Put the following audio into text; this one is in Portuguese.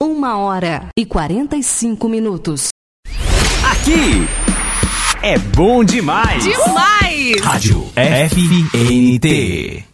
1h45. Aqui é bom demais. Demais! Rádio FNT.